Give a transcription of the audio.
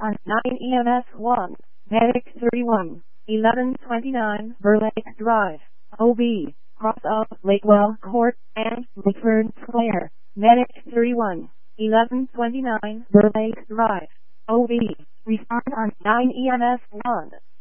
on 9 EMS 1, Medic 31, 1129 Burlake Drive, OB, cross of Lakewell Court and Woodford Square. Medic 31, 1129 Burlake Drive, OB, respond on 9 EMS 1.